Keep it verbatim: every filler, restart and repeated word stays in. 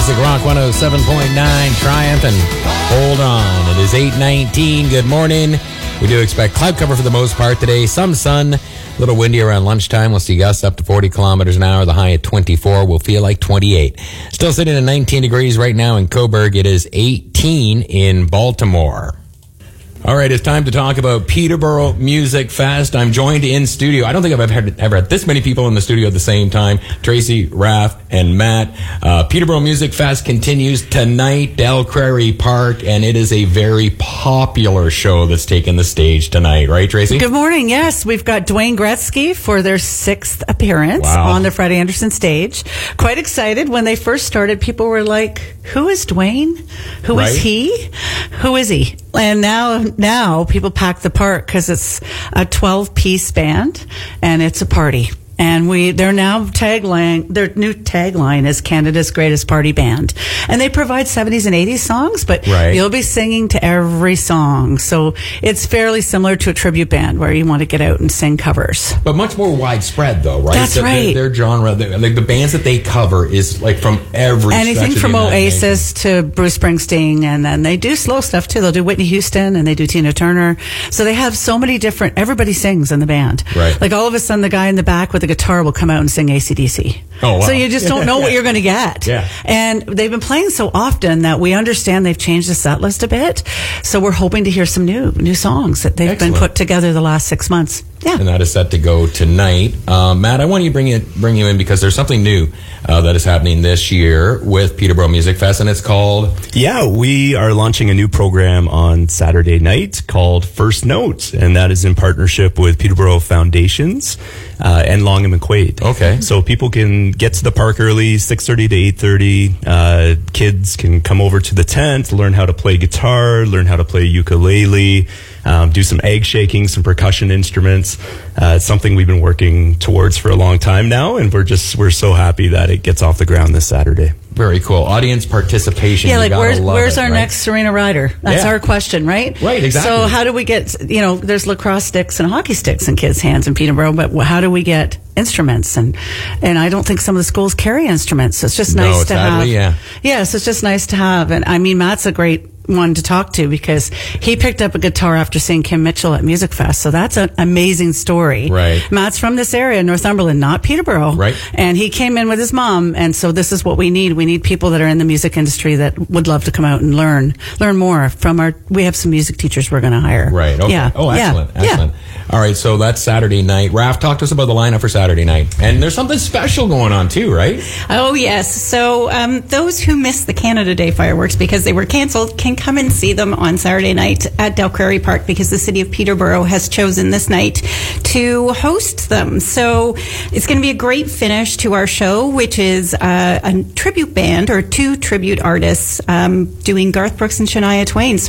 Classic Rock one oh seven point nine Triumph, and hold on. It is eight nineteen. Good morning. We do expect cloud cover for the most part today. Some sun, a little windy around lunchtime. We'll see gusts up to forty kilometers an hour. The high at twenty-four will feel like twenty-eight. Still sitting at nineteen degrees right now in Cobourg. It is eighteen in Baltimore. All right, it's time to talk about Peterborough Music Fest. I'm joined in studio. I don't think I've ever had, ever had this many people in the studio at the same time. Tracy, Raph, and Matt. Uh, Peterborough Music Fest continues tonight, Dalquery Park, and it is a very popular show that's taken the stage tonight. Right, Tracy? Good morning. Yes, we've got Dwayne Gretzky for their sixth appearance Wow. on the Freddie Anderson stage. Quite excited. When they first started, people were like, who is Dwayne? Who Right. is he? Who is he? And now, now people pack the park because it's a twelve-piece band and it's a party. And we, they're now tagline, their new tagline is Canada's Greatest Party Band. And they provide seventies and eighties songs, but Right. you'll be singing to every song. So it's fairly similar to a tribute band where you want to get out and sing covers. But much more widespread, though, right? That's So right. Their, their genre, their, like the bands that they cover, is like from every Anything stretch of from the imagination. Oasis to Bruce Springsteen, and then they do slow stuff too. They'll do Whitney Houston and they do Tina Turner. So they have so many different, everybody sings in the band. Right. Like all of a sudden the guy in the back with the guitar will come out and sing A C D C. Oh, wow. So you just don't know what you're going to get. Yeah. And they've been playing so often that we understand they've changed the set list a bit. So we're hoping to hear some new, new songs that they've Excellent. been put together the last six months. Yeah. And that is set to go tonight. Uh, Matt, I want to bring you bring you in because there's something new uh, that is happening this year with Peterborough Music Fest, and it's called... Yeah, we are launching a new program on Saturday night called First Note, and that is in partnership with Peterborough Foundations uh, and Long and McQuaid. Okay. So people can get to the park early, six thirty to eight thirty. Uh, kids can come over to the tent, learn how to play guitar, learn how to play ukulele, um, do some egg shaking, some percussion instruments. Uh, it's something we've been working towards for a long time now, and we're just we're so happy that it gets off the ground this Saturday. Very cool. Audience participation. Yeah, you like gotta where's love where's it, our right? next Serena Ryder? That's Yeah. our question, right? Right, exactly. So how do we get, you know, there's lacrosse sticks and hockey sticks in kids' hands in Peterborough, but how do we get instruments? And and I don't think some of the schools carry instruments. So it's just No, nice to sadly, have. yeah. Yes, it's just nice to have. And I mean, Matt's a great one to talk to because he picked up a guitar after seeing Kim Mitchell at Music Fest. So that's an amazing story. Right. Matt's from this area, Northumberland, not Peterborough. Right. And he came in with his mom. And so this is what we need. We need people that are in the music industry that would love to come out and learn, learn more from our, we have some music teachers we're going to hire. Right. Okay. Yeah. Oh, excellent. Yeah. Excellent. All right. So that's Saturday night. Raph, talk to us about the lineup for Saturday night. And there's something special going on too, right? Oh, yes. So um, those who missed the Canada Day fireworks because they were canceled can come and see them on Saturday night at Dalquery Park because the city of Peterborough has chosen this night to host them. So it's going to be a great finish to our show, which is uh, a tribute band or two tribute artists um, doing Garth Brooks and Shania Twain. So